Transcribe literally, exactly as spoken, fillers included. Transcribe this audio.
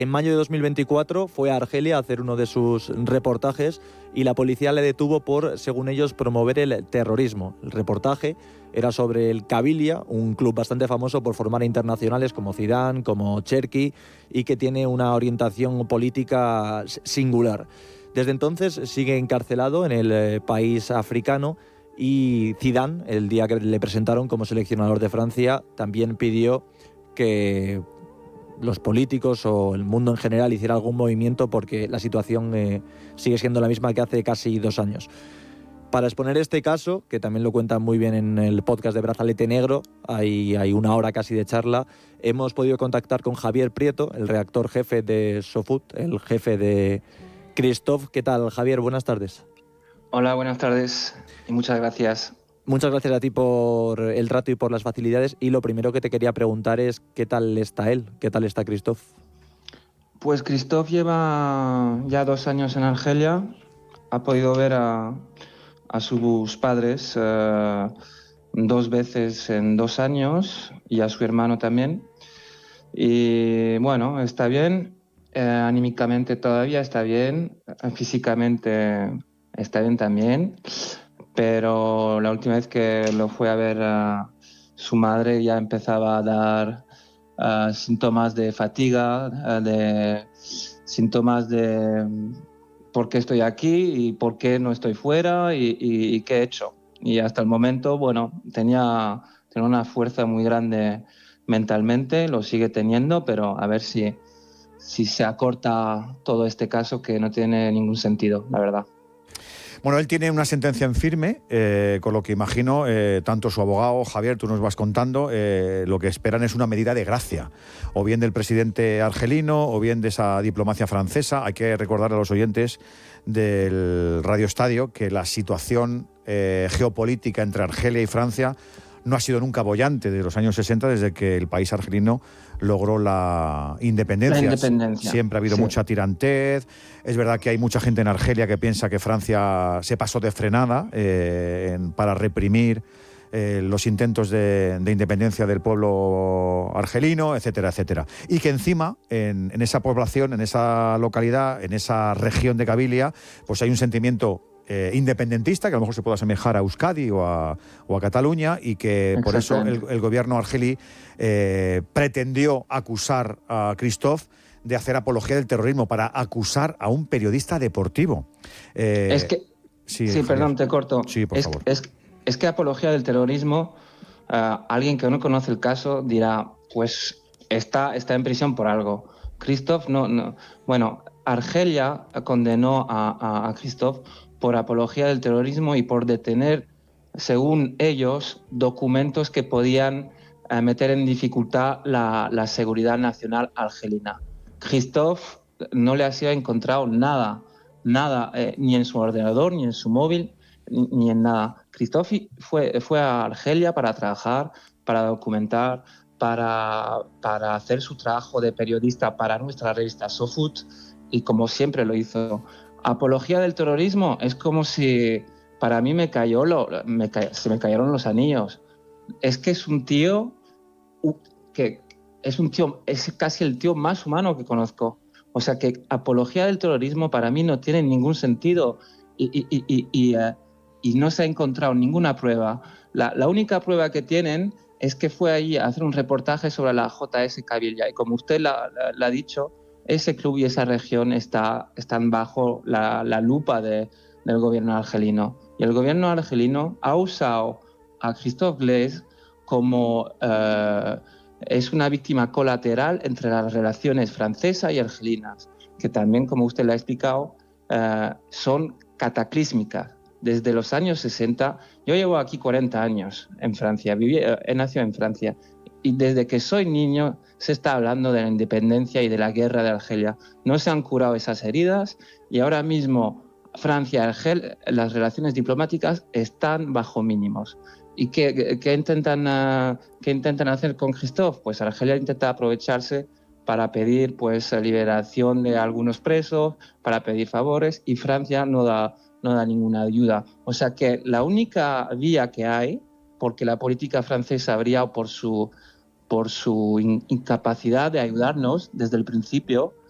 En mayo de dos mil veinticuatro fue a Argelia a hacer uno de sus reportajes y la policía le detuvo por, según ellos, promover el terrorismo. El reportaje era sobre el Kabylia, un club bastante famoso por formar a internacionales como Zidane, como Cherki, y que tiene una orientación política singular. Desde entonces sigue encarcelado en el país africano y Zidane, el día que le presentaron como seleccionador de Francia, también pidió que los políticos o el mundo en general hiciera algún movimiento porque la situación eh, sigue siendo la misma que hace casi dos años. Para exponer este caso, que también lo cuentan muy bien en el podcast de Brazalete Negro, hay, hay una hora casi de charla, hemos podido contactar con Javier Prieto, el redactor jefe de SoFood, el jefe de Christophe. ¿Qué tal, Javier? Buenas tardes. Hola, buenas tardes y muchas gracias. Muchas gracias a ti por el rato y por las facilidades. Y lo primero que te quería preguntar es ¿qué tal está él? ¿Qué tal está Christophe? Pues Christophe lleva ya dos años en Argelia. Ha podido ver a, a sus padres eh, dos veces en dos años y a su hermano también. Y bueno, está bien. Eh, anímicamente todavía está bien. Físicamente está bien también. Pero la última vez que lo fue a ver a su madre ya empezaba a dar uh, síntomas de fatiga, uh, de síntomas de por qué estoy aquí y por qué no estoy fuera y, y, y qué he hecho. Y hasta el momento, bueno, tenía, tenía una fuerza muy grande mentalmente, lo sigue teniendo, pero a ver si, si se acorta todo este caso que no tiene ningún sentido, la verdad. Bueno, él tiene una sentencia en firme, eh, con lo que imagino, eh, tanto su abogado, Javier, tú nos vas contando, eh, lo que esperan es una medida de gracia, o bien del presidente argelino, o bien de esa diplomacia francesa. Hay que recordar a los oyentes del Radio Estadio que la situación eh, geopolítica entre Argelia y Francia no ha sido nunca boyante desde los años sesenta, desde que el país argelino logró la independencia. La independencia. Siempre ha habido sí. mucha tirantez. Es verdad que hay mucha gente en Argelia que piensa que Francia se pasó de frenada eh, en, para reprimir eh, los intentos de, de independencia del pueblo argelino, etcétera, etcétera. Y que encima, en, en esa población, en esa localidad, en esa región de Kabylia, pues hay un sentimiento Eh, independentista, que a lo mejor se puede asemejar a Euskadi o a, o a Cataluña, y que por eso el, el gobierno argelí eh, pretendió acusar a Christophe de hacer apología del terrorismo, para acusar a un periodista deportivo. Eh, es que, sí, sí perdón, te corto. Sí, por es, favor. Es, es que apología del terrorismo, uh, alguien que no conoce el caso dirá, pues está, está en prisión por algo. Christophe no, no. Bueno, Argelia condenó a, a, a Christophe por apología del terrorismo y por detener, según ellos, documentos que podían eh, meter en dificultad la, la seguridad nacional argelina. Christophe no le ha sido encontrado nada, nada, eh, ni en su ordenador, ni en su móvil, ni, ni en nada. Christophe fue, fue a Argelia para trabajar, para documentar, para, para hacer su trabajo de periodista para nuestra revista SoFood, y como siempre lo hizo. Apología del terrorismo es como si para mí me cayó lo, me ca, se me cayeron los anillos. Es que es un tío que es un tío, es casi el tío más humano que conozco. O sea que apología del terrorismo para mí no tiene ningún sentido y, y, y, y, y, uh, y no se ha encontrado ninguna prueba. La, la única prueba que tienen es que fue ahí a hacer un reportaje sobre la J S Kabylia, y como usted la, la, la ha dicho, ese club y esa región está, están bajo la, la lupa de, del gobierno argelino. Y el gobierno argelino ha usado a Christophe Glaise como eh, es una víctima colateral entre las relaciones francesas y argelinas, que también, como usted le ha explicado, eh, son cataclísmicas. Desde los años sesenta, yo llevo aquí cuarenta años en Francia, viví, he nacido en Francia, y desde que soy niño se está hablando de la independencia y de la guerra de Argelia. No se han curado esas heridas y ahora mismo Francia y Argelia, las relaciones diplomáticas están bajo mínimos. ¿Y qué, qué, intentan, uh, qué intentan hacer con Christophe? Pues Argelia intenta aprovecharse para pedir pues, liberación de algunos presos, para pedir favores, y Francia no da, no da ninguna ayuda. O sea que la única vía que hay, porque la política francesa habría por su... por su in- incapacidad de ayudarnos desde el principio,